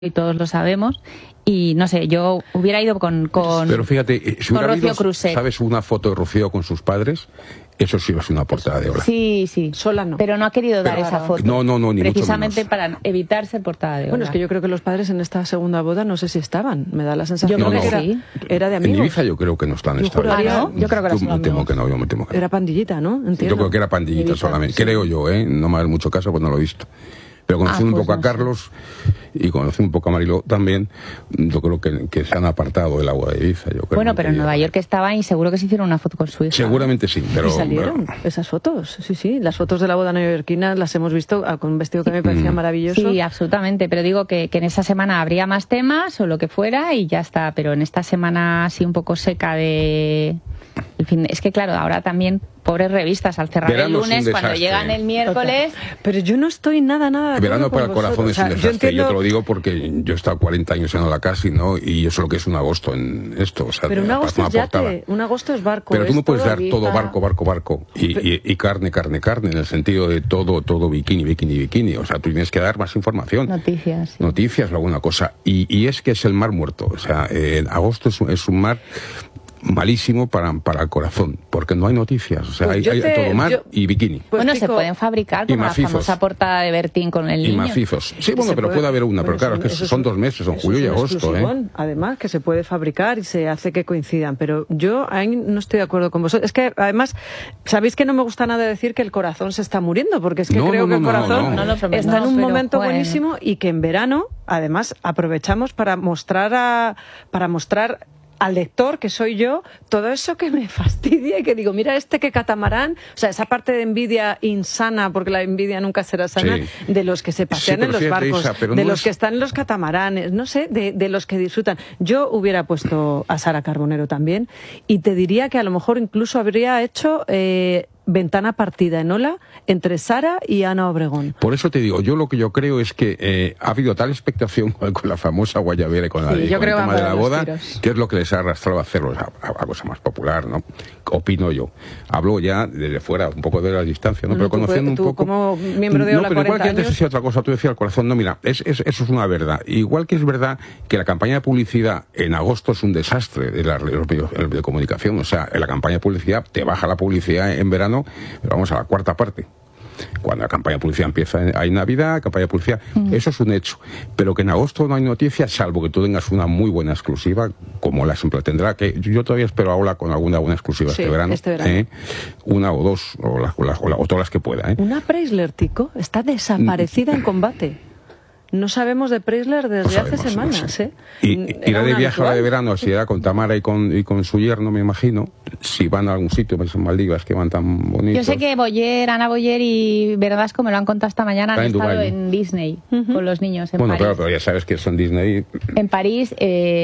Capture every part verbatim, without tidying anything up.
y todos lo sabemos, y no sé, yo hubiera ido con, con, Pero fíjate, si con hubiera Rocío habido, Crusset. ¿sabes? Una foto de Rocío con sus padres, eso sí es una portada de obra. Sí, sí. Sola no. Pero no ha querido dar Pero, esa foto. No, no, no, ni precisamente mucho para evitar ser portada de obra. Bueno, es que yo creo que los padres en esta segunda boda no sé si estaban. Me da la sensación Yo de creo que que era, sí. era de amigos. En Ibiza yo creo que no están. Yo esta vez. juraría- Ah, ¿no? Yo creo que era Yo solo me temo amigos. que no, yo me temo que no. Era pandillita, ¿no? Entiendo. Yo creo que era pandillita Ibiza, solamente, sí. creo yo, ¿eh? No me hace mucho caso, pues no lo he visto. Pero conociendo Ah, un pues poco a no sé. Carlos y conociendo un poco a Mariló también, yo creo que, que se han apartado de la boda de Ibiza. Yo creo Bueno, pero en que- Nueva York estaban y seguro que se hicieron una foto con su hija. Seguramente sí, pero... y salieron pero- esas fotos, sí, sí. Las fotos de la boda neoyorquina las hemos visto ah, con un vestido que me parecía Mm. maravilloso. Sí, absolutamente, pero digo que, que en esa semana habría más temas o lo que fuera y ya está, pero en esta semana así un poco seca de... El fin, es que claro, ahora también, pobres revistas, al cerrar Verano el es un lunes, cuando desastre. llegan el miércoles... Pero yo no estoy nada, nada... de El verano acuerdo para el con corazón vosotros. es un O sea, desastre. yo entiendo- Yo te lo digo porque yo he estado cuarenta años en la casi, ¿no? Y yo sé lo que es un agosto en esto. O sea, Pero un me agosto es parece una portada. yate, un agosto es barco. Pero tú es no puedes todo dar Ibiza. todo barco, barco, barco y, y, y carne, carne, carne, en el sentido de todo, todo bikini, bikini, bikini. O sea, tú tienes que dar más información. Noticias. Sí. Noticias, alguna cosa. Y, y es que es el mar muerto. O sea, eh, agosto es, un- es un mar malísimo para, para el corazón, porque no hay noticias. O sea, Pues hay, yo hay te- todo mar yo- y bikini. Pues bueno, se Pico- pueden fabricar y como la macizos. famosa portada de Bertín con el Y niño. macizos. Sí, bueno, Se pero puede- puede haber una, bueno, pero claro, es que eso son un- dos meses, son eso julio es y un agosto, ¿eh? exclusivón, además, que se puede fabricar y se hace que coincidan. Pero yo ahí no estoy de acuerdo con vosotros. Es que, además, sabéis que no me gusta nada decir que el corazón se está muriendo, porque es que No, creo no, que el no, no, corazón no. No lo prometo, está en un pero, momento joder. buenísimo y que en verano, además, aprovechamos para mostrar a, para mostrar al lector, que soy yo, todo eso que me fastidia y que digo, mira este que catamarán, o sea, esa parte de envidia insana, porque la envidia nunca será sana, Sí. de los que se pasean pero en los fíjate, barcos, Isa, pero de no los es- que están en los catamaranes, no sé, de, de los que disfrutan. Yo hubiera puesto a Sara Carbonero también y te diría que a lo mejor incluso habría hecho eh, ventana partida en ola entre Sara y Ana Obregón. Por eso te digo, yo lo que yo creo es que eh, ha habido tal expectación con, con la famosa guayabera y con, la, Sí, y yo con el creo que tema van de la por los boda, tiros. que es lo que les ha arrastrado a hacerlo a, a, a cosa más popular, ¿no? Opino yo. Hablo ya desde fuera, un poco de la distancia, ¿no? No, Pero tú conociendo puedes- tú un poco... como miembro de No, Ola pero igual cuarenta que antes años- decía otra cosa, tú decías el corazón, no, mira, es, es- eso es una verdad. Igual que es verdad que la campaña de publicidad en agosto es un desastre de, la- de los medios de comunicación. O sea, en la campaña de publicidad te baja la publicidad en verano, pero vamos a la cuarta parte. Cuando la campaña de publicidad empieza, hay Navidad, campaña de publicidad, Mm. eso es un hecho. Pero que en agosto no hay noticias, salvo que tú tengas una muy buena exclusiva, como la siempre tendrá, que yo todavía espero a Ola con alguna buena exclusiva Sí, este verano. este verano. ¿eh? Una o dos, o, las, o, las, o, la- o todas las que pueda. ¿eh? Una Preisler, Tico, está desaparecida en combate. No sabemos de Preisler desde No hace sabemos, no semanas, sé. ¿eh? Y, Era irá de una viaje ahora de habitual. verano, si era con Tamara y con, y con su yerno, me imagino. Si van a algún sitio, pues en Maldivas, que van tan bonitos. Yo sé que Boyer, Ana Boyer y Verdasco me lo han contado esta mañana, han Está en estado Dubái, ¿no? en Disney con los niños en Bueno, París. claro, pero ya sabes que son Disney. En París,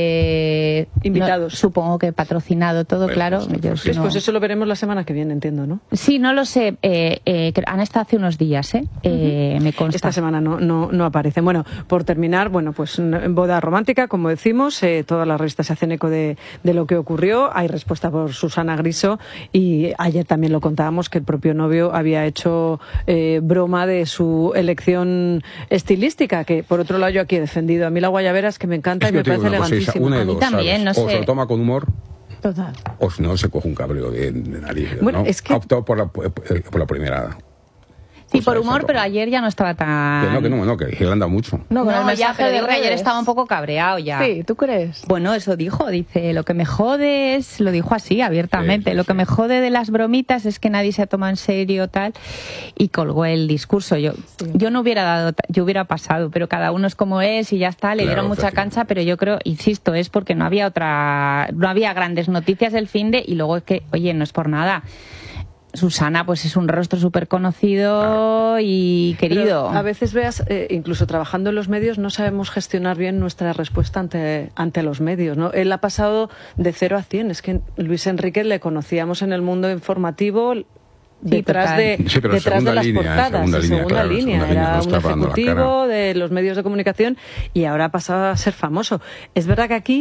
eh, Invitados. no, supongo que patrocinado todo, Bueno, claro. pues, Yo pues si Pues, no- pues eso lo veremos la semana que viene, entiendo, ¿no? Sí, no lo sé. Eh, eh, que han estado hace unos días, ¿eh? Eh, me consta. Esta semana no, no, no aparecen. Bueno, por terminar, bueno, pues en boda romántica, como decimos, eh, todas las revistas se hacen eco de, de lo que ocurrió. Hay respuesta por Susana Griso y ayer también lo contábamos que el propio novio había hecho eh, broma de su elección estilística, que por otro lado yo aquí he defendido. A mí la guayabera es que me encanta Es y que me te digo parece una cosa, Isa, elegantísima. una de A mí dos, también, ¿sabes? no O se sé. lo toma con humor, Total. o si no se coge un cabreo de, de nariz. Bueno, ¿no? es que- Ha optado por la, por la primera. Sí, cosa por esa, humor, ¿no? pero ayer ya no estaba tan... Que no, que no, no, que él anda mucho. No, con el ya, mensaje pero de digo que ayer redes. estaba un poco cabreado ya. Sí, ¿tú crees? Bueno, eso dijo, dice, lo que me jode es, lo dijo así abiertamente, Sí, sí, lo que sí. me jode de las bromitas es que nadie se ha tomado en serio tal, y colgó el discurso. Yo yo no hubiera dado, ta- yo hubiera pasado, pero cada uno es como es y ya está, le Claro, dieron mucha efectivamente. cancha, pero yo creo, insisto, es porque no había otra, no había grandes noticias el finde, y luego es que, oye, no es por nada. Susana, pues es un rostro súper conocido y querido. Pero a veces veas, eh, incluso trabajando en los medios, no sabemos gestionar bien nuestra respuesta ante, ante los medios, ¿no? Él ha pasado de cero a cien. Es que Luis Enrique le conocíamos en el mundo informativo detrás total. de, Sí, pero en detrás de segunda las línea, en portadas, segunda en línea, segunda claro, en línea. segunda línea, Era no un está dando la ejecutivo cara. de los medios de comunicación y ahora ha pasado a ser famoso. Es verdad que aquí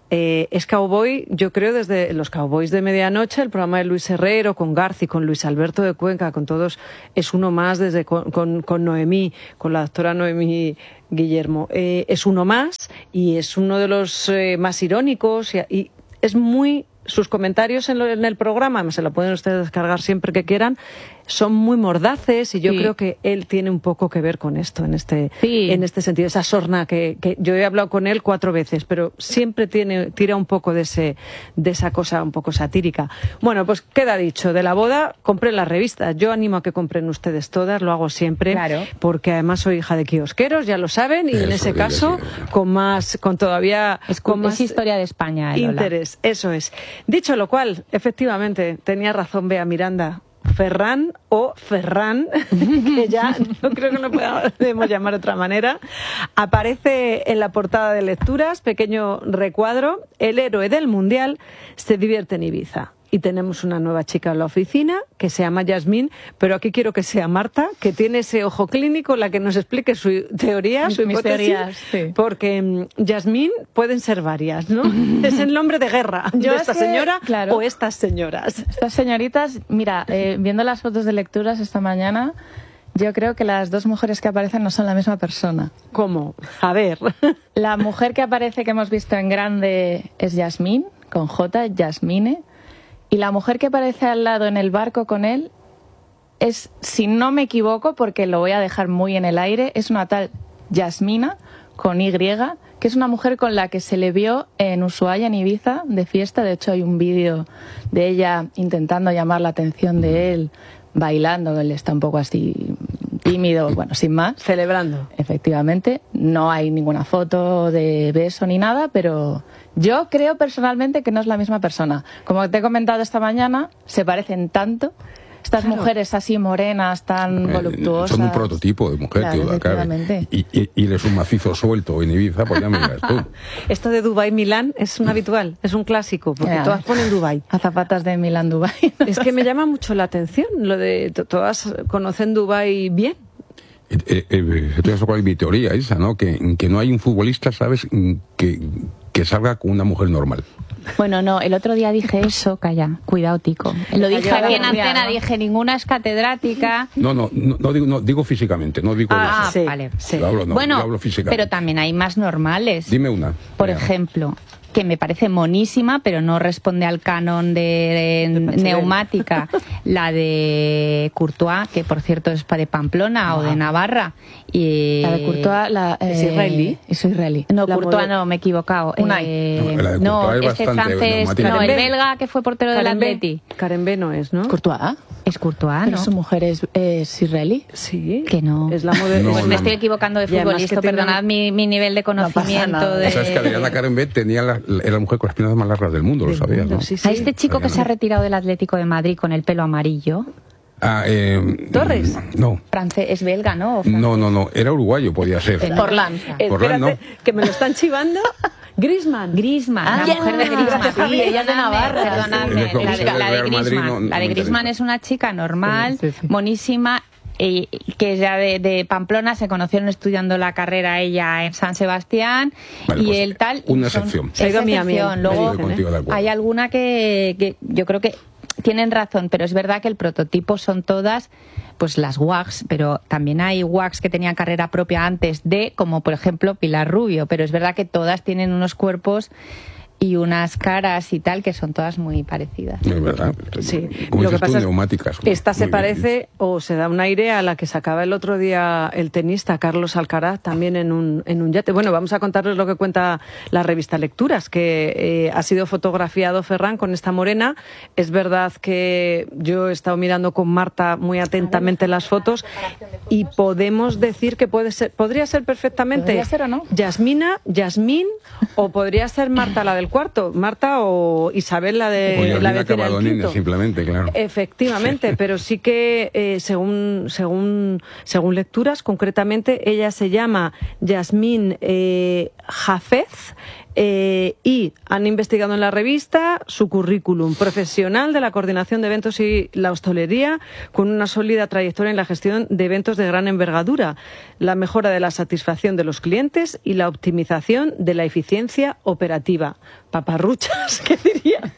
eh, es cowboy, yo creo, desde los Cowboys de Medianoche, el programa de Luis Herrero, con Garci, con Luis Alberto de Cuenca, con todos, es uno más, desde con, con, con Noemí, con la doctora Noemí Guillermo. Eh, es uno más y es uno de los eh, más irónicos y, y es muy... Sus comentarios en, lo, en el programa, se lo pueden ustedes descargar siempre que quieran, son muy mordaces y yo sí. creo que él tiene un poco que ver con esto, en este, sí. en este sentido. Esa sorna que, que yo he hablado con él cuatro veces, pero siempre tiene, tira un poco de, ese, de esa cosa un poco satírica. Bueno, pues queda dicho, de la boda, compren las revistas. Yo animo a que compren ustedes todas, lo hago siempre, claro. porque además soy hija de kiosqueros, ya lo saben, y eso, en ese caso, sí. con más, con todavía... Es, con más es historia de España, Lola. Interés, eso es. Dicho lo cual, efectivamente, tenía razón Bea Miranda. Ferran o Ferran, que ya no creo que no podemos llamar de otra manera, aparece en la portada de Lecturas, pequeño recuadro, el héroe del Mundial se divierte en Ibiza. Y tenemos una nueva chica en la oficina que se llama Yasmín, pero aquí quiero que sea Marta, que tiene ese ojo clínico, la que nos explique su teoría, su Mis hipótesis, teorías, sí. porque um, Yasmín pueden ser varias, ¿no? Es el nombre de guerra Yo de esta es que, señora claro, o estas señoras. Estas señoritas, mira, eh, viendo las fotos de Lecturas esta mañana, yo creo que las dos mujeres que aparecen no son la misma persona. ¿Cómo? A ver. La mujer que aparece, que hemos visto en grande, es Yasmín, con J, Yasmine. Y la mujer que aparece al lado en el barco con él es, si no me equivoco, porque lo voy a dejar muy en el aire, es una tal Yasmina, con Y, que es una mujer con la que se le vio en Ushuaia, en Ibiza, de fiesta. De hecho, hay un vídeo de ella intentando llamar la atención de él, bailando. Él está un poco así tímido, bueno, sin más. Celebrando. Efectivamente. No hay ninguna foto de beso ni nada, pero yo creo personalmente que no es la misma persona. Como te he comentado esta mañana, se parecen tanto. Estas claro. mujeres así morenas, tan voluptuosas. Son un prototipo de mujer, claro, duda cabe. Y, y, y eres un macizo suelto en Ibiza, pues ya me dirás tú. Esto de Dubái-Milán es un habitual, es un clásico, porque yeah. todas ponen Dubái. Azafatas de Milán-Dubái. Es que me llama mucho la atención, lo de todas conocen Dubái bien. Eh, eh, eh, ¿Cuál es mi teoría esa, no? Que, que no hay un futbolista, ¿sabes?, que, que salga con una mujer normal. Bueno, no, el otro día dije eso, calla, cuidado, tico. Lo dije aquí en antena, dije, ninguna es catedrática. No, no, no, no, digo, no digo físicamente, no digo... Ah, sí, vale, sí. Hablo, no, bueno, hablo físicamente. Pero también hay más normales. Dime una. Por Veamos. ejemplo, que me parece monísima, pero no responde al canon de, de, de neumática, la de Courtois, que por cierto es de Pamplona ah. o de Navarra. Y la de Courtois la, eh, es israelí. Es israelí. No, la Courtois no, me he equivocado. Unai. Eh, no, la de no es este francés, no, el belga que fue portero del Atleti. Carembé no es, ¿no? Courtois. Es Courtois, pero ¿no? su mujer es, es israelí. Sí. Que no. Es la modelo. No, pues no, me estoy equivocando de futbolista, perdonad mi, mi nivel de conocimiento. No de... O sea, es que Adriana Carembé tenía la, era la mujer con las piernas más largas del mundo, del lo sabías, mundo, ¿no? Sí, sí. A este chico Adriana. que se ha retirado del Atlético de Madrid con el pelo amarillo. Ah, eh, ¿Torres? No. Francés, es belga, ¿no? No, no, no, era uruguayo, podía ser. Forlán. Forlán, ¿no? Que me lo están chivando. Griezmann. Griezmann, ah, la mujer de Griezmann. Sí, ella es de Navarra. Perdonadme, la, de, la de Griezmann. No, la de Griezmann es una chica normal, sí, sí, sí. monísima, eh, que ya de, de Pamplona se conocieron estudiando la carrera ella en San Sebastián vale, y pues, el tal. Una excepción. Esa excepción. Luego hay alguna que, que yo creo que tienen razón, pero es verdad que el prototipo son todas pues las W A Cs, pero también hay W A Cs que tenían carrera propia antes de, como por ejemplo Pilar Rubio, pero es verdad que todas tienen unos cuerpos y unas caras y tal que son todas muy parecidas. Es verdad. Sí. Como lo dices que pasa tú, neumáticas. Es, esta se muy parece bien. o se da un aire a la que sacaba el otro día el tenista Carlos Alcaraz también en un, en un yate. Bueno, vamos a contarles lo que cuenta la revista Lecturas, que eh, ha sido fotografiado Ferran con esta morena. Es verdad que yo he estado mirando con Marta muy atentamente las fotos y podemos decir que puede ser, podría ser perfectamente ¿Podría ser o no? Yasmina, Yasmín, o podría ser Marta la del cuarto, Marta o Isabel la de o la vecina del quinto. Simplemente, claro. Efectivamente, pero sí que eh, según según según Lecturas, concretamente ella se llama Yasmín eh, Jafez. Eh, y han investigado en la revista su currículum profesional de la coordinación de eventos y la hostelería, con una sólida trayectoria en la gestión de eventos de gran envergadura, la mejora de la satisfacción de los clientes y la optimización de la eficiencia operativa. Paparruchas, ¿qué diría?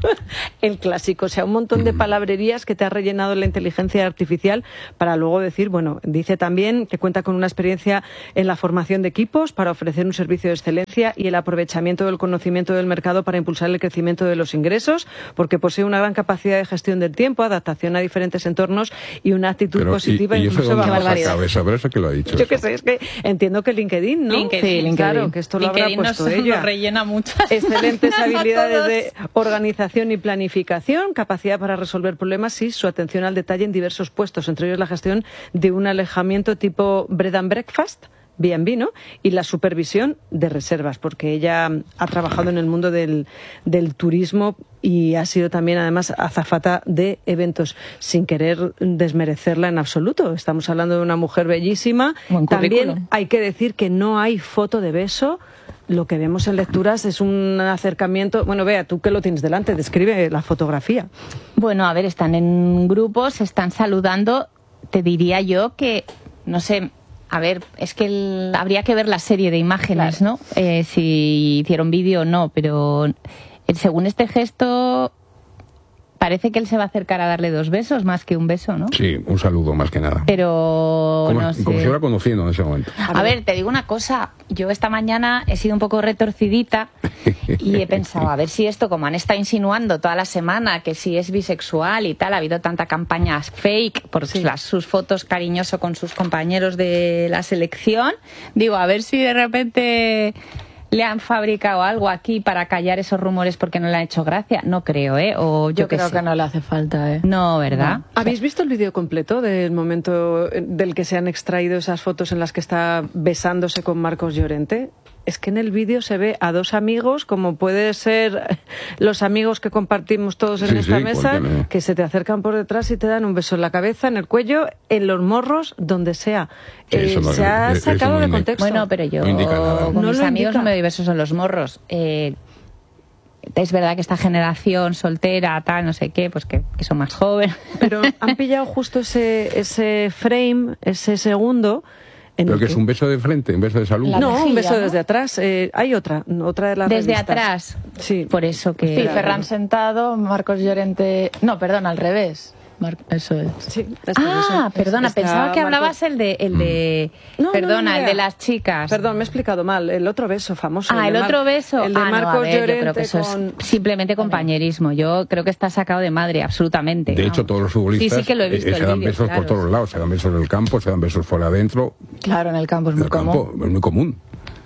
El clásico, o sea, un montón de palabrerías que te ha rellenado la inteligencia artificial para luego decir, bueno, dice también que cuenta con una experiencia en la formación de equipos para ofrecer un servicio de excelencia y el aprovechamiento del conocimiento del mercado para impulsar el crecimiento de los ingresos, porque posee una gran capacidad de gestión del tiempo, adaptación a diferentes entornos y una actitud pero, positiva. Y, y incluso eso bajo la cabeza, pero eso que lo ha dicho. Yo qué sé, es que entiendo que LinkedIn, ¿no? LinkedIn, sí, LinkedIn. Claro, que esto lo LinkedIn habrá puesto nos, ella. Nos rellena muchas. Excelentes habilidades de organización y planificación, capacidad para resolver problemas y su atención al detalle en diversos puestos, entre ellos la gestión de un alojamiento tipo bread and breakfast, B and B, ¿no? Y la supervisión de reservas, porque ella ha trabajado en el mundo del, del turismo y ha sido también, además, azafata de eventos, sin querer desmerecerla en absoluto. Estamos hablando de una mujer bellísima. Buen También currículum. hay que decir que no hay foto de beso. Lo que vemos en lecturas es un acercamiento. Bueno, Bea, tú que lo tienes delante, describe la fotografía. Bueno, a ver, están en grupos, se están saludando. Te diría yo que, no sé, a ver, es que el- habría que ver la serie de imágenes, Claro. ¿no? Eh, si hicieron vídeo o no, pero eh, según este gesto, parece que él se va a acercar a darle dos besos más que un beso, ¿no? Sí, un saludo más que nada. Pero Como, no sé. como si fuera conociendo en ese momento. A ver, te digo una cosa. Yo esta mañana he sido un poco retorcidita y he pensado, a ver si esto, como han estado insinuando toda la semana, que si es bisexual y tal, ha habido tanta campaña fake por las, sus fotos cariñoso con sus compañeros de la selección. Digo, a ver si de repente le han fabricado algo aquí para callar esos rumores porque no le han hecho gracia. No creo, ¿eh? O yo, Yo qué creo sé. que no le hace falta, ¿eh? No, ¿verdad? ¿Habéis visto el vídeo completo del momento del que se han extraído esas fotos en las que está besándose con Marcos Llorente? Es que en el vídeo se ve a dos amigos, como puede ser los amigos que compartimos todos en Sí, esta sí, mesa, ¿por qué no? que se te acercan por detrás y te dan un beso en la cabeza, en el cuello, en los morros, donde sea. Sí, Eh, eso no- se ha eso sacado no de indica. contexto. Bueno, pero yo No indica nada. con No mis lo amigos indica. no me doy besos en los morros. Eh, es verdad que esta generación soltera, tal, no sé qué, pues que, que son más jóvenes. Pero han pillado justo ese, ese frame, ese segundo. En Pero el que es un beso de frente, un beso de salud. La No, mejilla, un beso ¿no? desde atrás. Eh, hay otra, otra de las Desde revistas. atrás. Sí. Por eso que... Sí, Ferran sentado, Marcos Llorente... No, perdón, al revés. Mar- Eso es. Sí, es por Ah, eso. perdona, Está pensaba que Marcos- hablabas el de... El de No, no, perdona, no, el Bea. de las chicas. Perdón, me he explicado mal. El otro beso famoso. Ah, el de Mar- otro beso. El de Ah, no, a Marcos ver, yo Llorente creo que eso con... es simplemente compañerismo. Yo creo que está sacado de madre, absolutamente. De ¿no? hecho, todos los futbolistas Sí, sí que lo he visto eh, el se dan vídeo, besos claro. por todos lados. Se dan besos en el campo, se dan besos fuera adentro. Claro, en el campo es En muy el común. campo es muy común.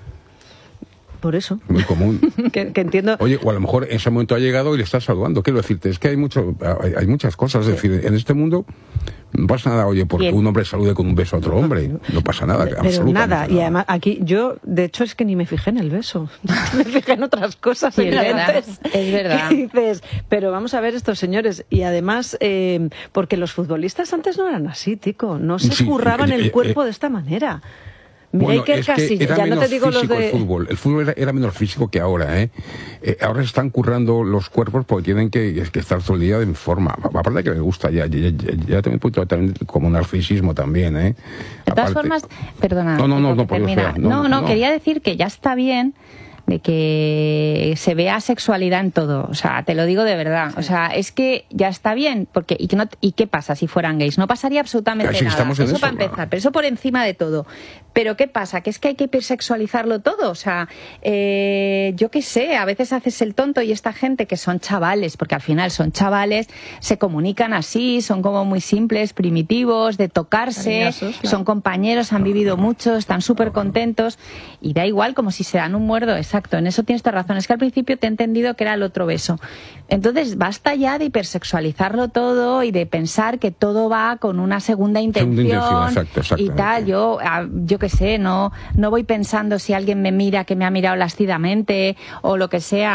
Por eso. Muy común. Que, que entiendo... Oye, o a lo mejor ese momento ha llegado y le estás saludando. Quiero decirte, es que hay mucho, hay, hay muchas cosas. Es decir, en este mundo no pasa nada, oye, porque Bien. un hombre salude con un beso a otro hombre. No pasa nada, Pero absolutamente nada, y además aquí yo, de hecho, es que ni me fijé en el beso. Me fijé en otras cosas. Sí, es verdad, evidentes. es verdad. Y dices, pero vamos a ver estos señores. Y además, eh, porque los futbolistas antes no eran así, tico. No se Sí, curraban eh, el eh, cuerpo eh, de esta manera. Mira, Bueno, Iker es que Casillas, era ya no menos te digo los físico de... el fútbol. El fútbol era, era menos físico que ahora, ¿eh? Eh, Ahora se están currando los cuerpos porque tienen que, que estar todo el día en forma. Aparte de que me gusta, ya, ya, ya, ya también, punto, también como un narcisismo también, ¿eh? De todas Aparte- formas, perdona. No, no, no, Kiko, no, que por Dios, termina. Bea, no, no, no, no. quería decir que ya está bien de que se vea sexualidad en todo. O sea, te lo digo de verdad. O sea, es que ya está bien. Porque, ¿y, que no, ¿Y qué pasa si fueran gays? No pasaría absolutamente Casi nada. estamos en Eso eso, para ¿no? empezar. Pero eso por encima de todo. Pero ¿qué pasa? Que es que hay que hipersexualizarlo todo. O sea, eh, yo qué sé, a veces haces el tonto y esta gente que son chavales, porque al final son chavales, se comunican así, son como muy simples, primitivos, de tocarse, Cariñosos, claro. son compañeros, han vivido mucho, están súper contentos y da igual como si se dan un muerdo, exacto, en eso tienes toda razón, es que al principio te he entendido que era el otro beso. Entonces basta ya de hipersexualizarlo todo y de pensar que todo va con una segunda intención, Segunda intención, exacto, y exactamente. tal, yo, ah, yo qué sé, no, no voy pensando si alguien me mira que me ha mirado lascidamente o lo que sea.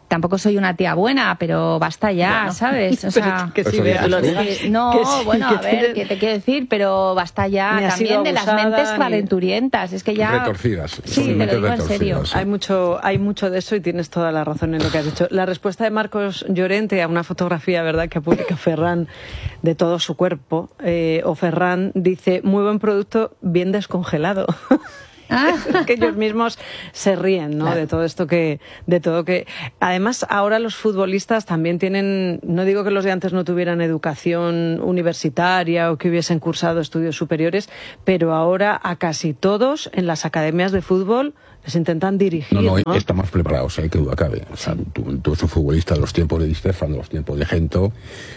tampoco soy una tía buena, pero basta ya, bueno, ¿sabes? O sea, que, que sí, vea, lo que, no, que sí, bueno, que a ver, tiene... ¿qué te quiero decir? Pero basta ya también de las mentes ni... calenturientas, es que ya... Retorcidas. Sí, te lo digo en serio. Sí. Hay mucho, hay mucho de eso y tienes toda la razón en lo que has dicho. La respuesta de Marcos Llorente a una fotografía, ¿verdad?, que publica Ferran de todo su cuerpo, eh, o Ferran dice, muy buen producto, bien descongelado. Ah. Que ellos mismos se ríen, ¿no? Claro. De todo esto que, de todo que, además ahora los futbolistas también tienen, no digo que los de antes no tuvieran educación universitaria o que hubiesen cursado estudios superiores, pero ahora a casi todos en las academias de fútbol les intentan dirigir. No, no, ¿no? Están más preparados, hay que duda cabe. O sea, sí. tú, tú eres un futbolista de los tiempos de Di Stéfano, de los tiempos de Gento,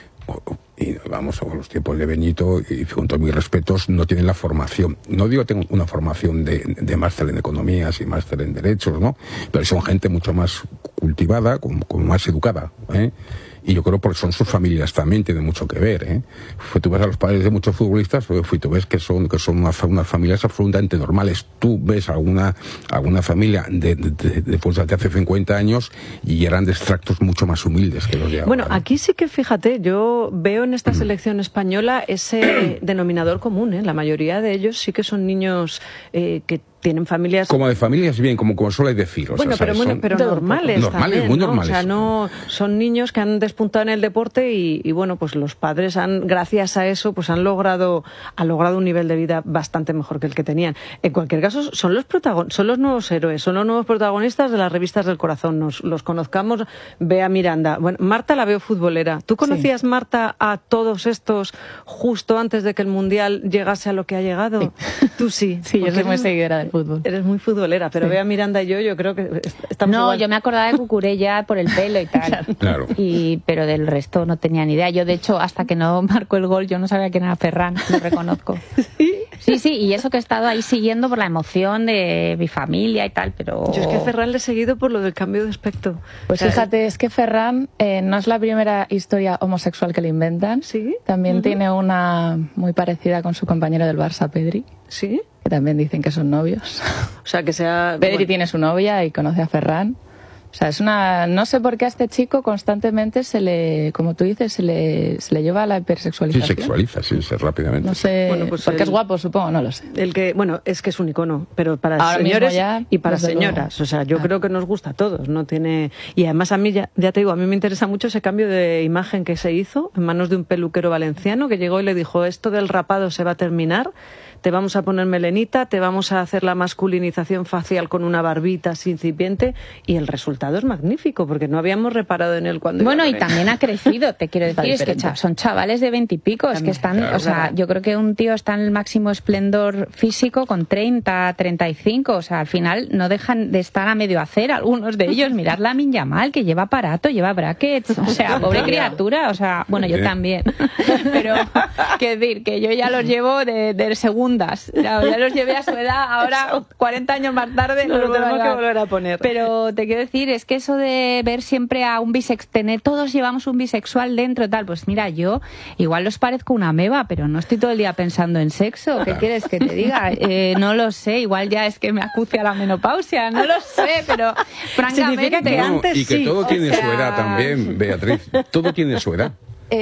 y vamos a los tiempos de Benito, y con todos mis respetos, no tienen la formación. No digo que tengan una formación de, de máster en economías y máster en derechos, ¿no? Pero son gente mucho más cultivada, como, como más educada, ¿eh? Y yo creo porque son sus familias también, tiene mucho que ver, ¿eh? Fue, tú ves a los padres de muchos futbolistas, fue, tú ves que son, que son unas, unas familias absolutamente normales. Tú ves alguna, alguna familia de, de, de, de, pues, de hace cincuenta años y eran de extractos mucho más humildes que los de ahora. Bueno, aquí sí que fíjate, yo veo en esta selección española ese denominador común, ¿eh? La mayoría de ellos sí que son niños eh, que tienen familias... Como de familias bien, como, como suele decir. O bueno, sea, pero, ¿sabes? Bueno, pero normales Normales, también, muy ¿no? normales. O sea, no, son niños que han despuntado en el deporte y, y bueno, pues los padres han, gracias a eso, pues han logrado, han logrado un nivel de vida bastante mejor que el que tenían. En cualquier caso, son los protagon- son los nuevos héroes, son los nuevos protagonistas de las revistas del corazón. Nos los conozcamos, Bea Miranda. Bueno, Marta la veo futbolera. ¿Tú conocías, sí, Marta, a todos estos justo antes de que el Mundial llegase a lo que ha llegado? Sí. Tú sí. Sí, yo soy muy seguidora del fútbol. Eres muy futbolera, pero sí. Bea Miranda y yo, yo creo que estamos No, igual. yo me acordaba de Cucurella por el pelo y tal. Claro. Y, pero del resto no tenía ni idea. Yo, de hecho, hasta que no marcó el gol, yo no sabía quién era Ferran, lo reconozco. ¿Sí? Sí, sí, y eso que he estado ahí siguiendo por la emoción de mi familia y tal, pero... Yo es que a Ferran le he seguido por lo del cambio de aspecto. Pues o sea, fíjate, es que Ferran eh, no es la primera historia homosexual que le inventan. ¿Sí? También Uh-huh. tiene una muy parecida con su compañero del Barça, Pedri. ¿Sí? Que también dicen que son novios. O sea, que sea... Pedri bueno. tiene su novia y conoce a Ferran. O sea, es una... No sé por qué a este chico constantemente se le, como tú dices, se le, se le lleva a la hipersexualización. Sí, sexualiza, sí, sí, rápidamente. No sé, bueno, pues porque el, es guapo, supongo, no lo sé. El que, bueno, es que es un icono, pero para Ahora señores ya, y para señoras. luego. O sea, yo ah. creo que nos gusta a todos, no tiene... Y además a mí, ya, ya te digo, a mí me interesa mucho ese cambio de imagen que se hizo en manos de un peluquero valenciano que llegó y le dijo, esto del rapado se va a terminar, te vamos a poner melenita, te vamos a hacer la masculinización facial con una barbita así incipiente, y el resultado es magnífico, porque no habíamos reparado en él cuando... Bueno, y también ha crecido, te quiero decir, es que son chavales de veintipico, es que están, claro, o sea, claro. Yo creo que un tío está en el máximo esplendor físico con treinta, treinta y cinco, o sea, al final no dejan de estar a medio hacer algunos de ellos. Mirad la Lamine Yamal, que lleva aparato, lleva brackets, o sea, pobre criatura, o sea, bueno, yo también, pero, quiero decir, que yo ya los llevo de, de segundo. Ya, ya los llevé a su edad, ahora cuarenta años más tarde no lo tenemos que volver a poner. Pero te quiero decir, es que eso de ver siempre a un bisexual, tener, todos llevamos un bisexual dentro, tal, pues mira, yo igual os parezco una meba, pero no estoy todo el día pensando en sexo. ¿Qué quieres que te diga? Eh, no lo sé, igual ya es que me acucia la menopausia, no lo sé, pero francamente... Que no, antes y que sí. todo O tiene sea... su edad también, Beatriz, todo tiene su edad.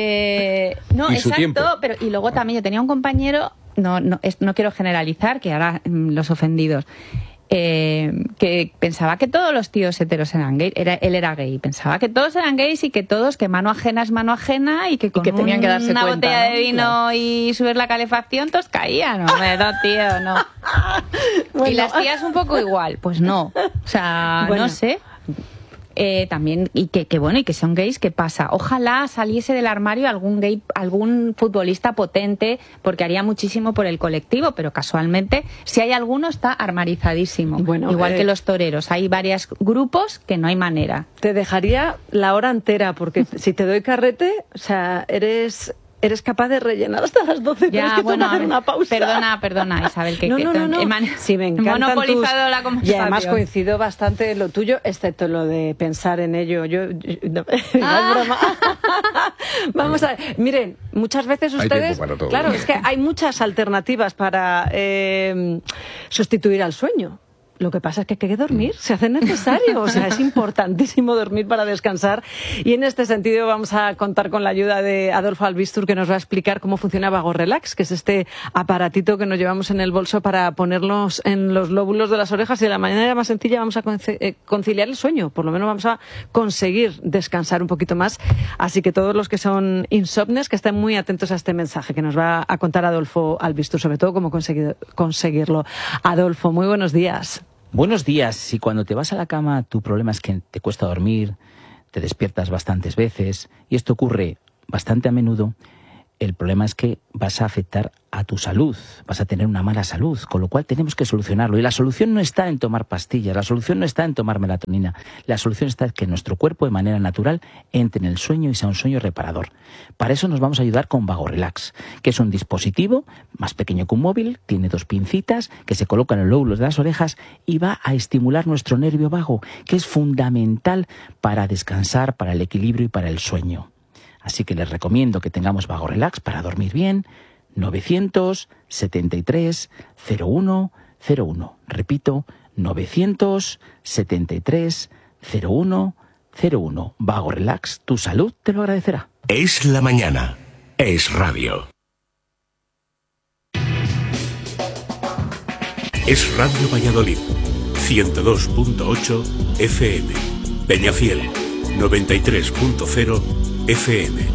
Eh, no, y su exacto, tiempo. Pero y luego también yo tenía un compañero, no, no, es, no quiero generalizar, que ahora mmm, los ofendidos, eh, que pensaba que todos los tíos heteros eran gays, era, él era gay, pensaba que todos eran gays y que todos, que mano ajena es mano ajena y que con y que tenían un, que darse una cuenta, botella ¿no? de vino claro. Y subir la calefacción, todos caían, no, no tío, no. Bueno. Y las tías un poco igual, pues no, o sea, bueno. No sé. Eh, también, y que, que bueno, y que son gays, ¿qué pasa? Ojalá saliese del armario algún gay, algún futbolista potente, porque haría muchísimo por el colectivo, pero casualmente, si hay alguno, está armarizadísimo. Bueno, igual eh, que los toreros, hay varios grupos que no hay manera. Te dejaría la hora entera, porque si te doy carrete, o sea, eres... Eres capaz de rellenar hasta las doce, ya, tienes que bueno, tomar una pausa. Perdona, perdona, Isabel, que, no, que no, no, no. He man... Sí, me encantan monopolizado tus... la conversación. Y además coincido bastante en lo tuyo, excepto lo de pensar en ello. Yo, yo no, ah. no es broma. Vamos a ver, miren, muchas veces ustedes, todo, claro, ¿no? Es que hay muchas alternativas para eh, sustituir al sueño. Lo que pasa es que hay que dormir, se hace necesario, o sea, es importantísimo dormir para descansar. Y en este sentido vamos a contar con la ayuda de Adolfo Albistur, que nos va a explicar cómo funciona Vago Relax, que es este aparatito que nos llevamos en el bolso para ponernos en los lóbulos de las orejas, y de la manera más sencilla vamos a conciliar el sueño, por lo menos vamos a conseguir descansar un poquito más. Así que todos los que son insomnes, que estén muy atentos a este mensaje que nos va a contar Adolfo Albistur, sobre todo cómo conseguir, conseguirlo. Adolfo, muy buenos días. Buenos días. Si cuando te vas a la cama tu problema es que te cuesta dormir, te despiertas bastantes veces, y esto ocurre bastante a menudo, el problema es que vas a afectar a tu salud, vas a tener una mala salud, con lo cual tenemos que solucionarlo. Y la solución no está en tomar pastillas, la solución no está en tomar melatonina, la solución está en que nuestro cuerpo de manera natural entre en el sueño y sea un sueño reparador. Para eso nos vamos a ayudar con Vago Relax, que es un dispositivo más pequeño que un móvil, tiene dos pincitas que se colocan en los lóbulos de las orejas y va a estimular nuestro nervio vago, que es fundamental para descansar, para el equilibrio y para el sueño. Así que les recomiendo que tengamos Vago Relax para dormir bien. novecientos setenta y tres cero uno cero uno. Repito, novecientos setenta y tres cero uno cero uno. Vago Relax, tu salud te lo agradecerá. Es la mañana. Es radio. Es Radio Valladolid. ciento dos punto ocho F M. Peñafiel. noventa y tres punto cero F M.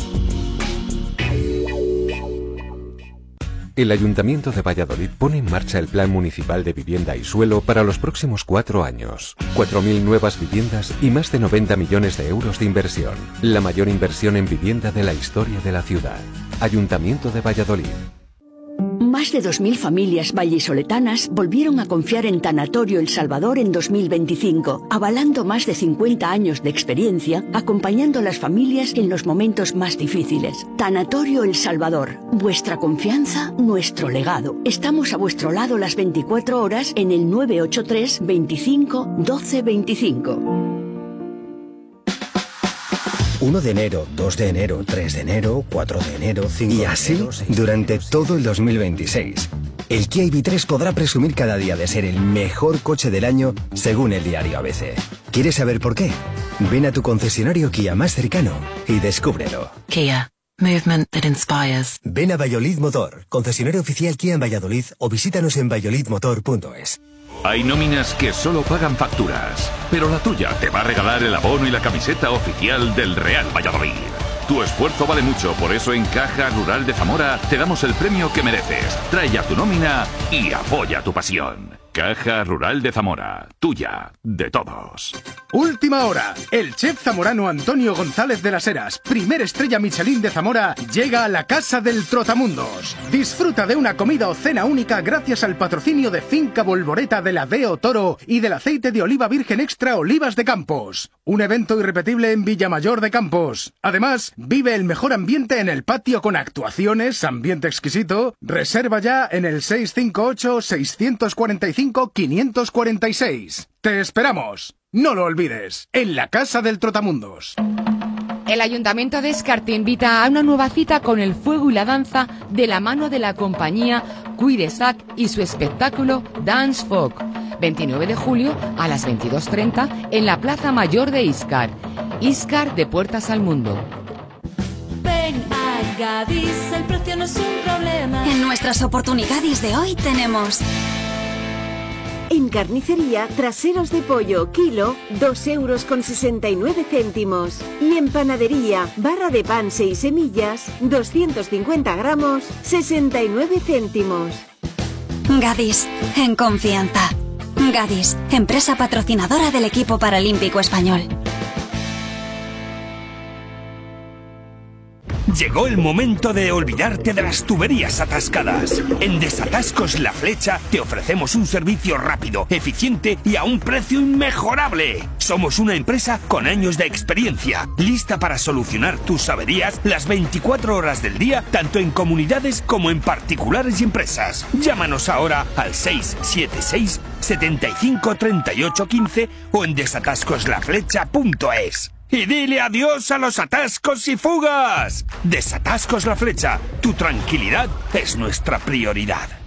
El Ayuntamiento de Valladolid pone en marcha el Plan Municipal de Vivienda y Suelo para los próximos cuatro años. cuatro mil nuevas viviendas y más de noventa millones de euros de inversión. La mayor inversión en vivienda de la historia de la ciudad. Ayuntamiento de Valladolid. Más de dos mil familias vallisoletanas volvieron a confiar en Tanatorio El Salvador en dos mil veinticinco, avalando más de cincuenta años de experiencia, acompañando a las familias en los momentos más difíciles. Tanatorio El Salvador, vuestra confianza, nuestro legado. Estamos a vuestro lado las veinticuatro horas en el nueve ocho tres veinticinco doce veinticinco. uno de enero, dos de enero, tres de enero, cuatro de enero, cinco de enero... Y así durante todo el dos mil veintiséis. El Kia I V tres podrá presumir cada día de ser el mejor coche del año según el diario A B C. ¿Quieres saber por qué? Ven a tu concesionario Kia más cercano y descúbrelo. Kia. Movement that inspires. Ven a Valladolid Motor, concesionario oficial Kia en Valladolid, o visítanos en valladolid motor punto es. Hay nóminas que solo pagan facturas, pero la tuya te va a regalar el abono y la camiseta oficial del Real Valladolid. Tu esfuerzo vale mucho, por eso en Caja Rural de Zamora te damos el premio que mereces. Trae ya tu nómina y apoya tu pasión. Caja Rural de Zamora, tuya, de todos. Última hora. El chef zamorano Antonio González de las Heras, primer estrella Michelin de Zamora, llega a la Casa del Trotamundos. Disfruta de una comida o cena única gracias al patrocinio de Finca Bolboreta de la Deo Toro y del aceite de oliva virgen extra Olivas de Campos. Un evento irrepetible en Villamayor de Campos. Además, vive el mejor ambiente en el patio con actuaciones, ambiente exquisito. Reserva ya en el seis cinco ocho, seis cuatro cinco, cinco cuatro seis. ¡Te esperamos! No lo olvides, en la Casa del Trotamundos. El Ayuntamiento de Escar te invita a una nueva cita con el fuego y la danza de la mano de la compañía Cuidesac y su espectáculo Dance Folk. veintinueve de julio a las veintidós treinta en la Plaza Mayor de Íscar. Íscar de puertas al mundo. Ven a Gadis, el precio no es un problema. En nuestras oportunidades de hoy tenemos... En carnicería, traseros de pollo, kilo, dos euros con sesenta y nueve céntimos. Y en panadería, barra de pan seis semillas, doscientos cincuenta gramos, sesenta y nueve céntimos. Gadis, en confianza. Gadis, empresa patrocinadora del equipo paralímpico español. Llegó el momento de olvidarte de las tuberías atascadas. En Desatascos La Flecha te ofrecemos un servicio rápido, eficiente y a un precio inmejorable. Somos una empresa con años de experiencia, lista para solucionar tus averías las veinticuatro horas del día, tanto en comunidades como en particulares y empresas. Llámanos ahora al seis siete seis, setenta y cinco, treinta y ocho, quince o en desatascos la flecha punto es. Y dile adiós a los atascos y fugas. Desatascos La Flecha, tu tranquilidad es nuestra prioridad.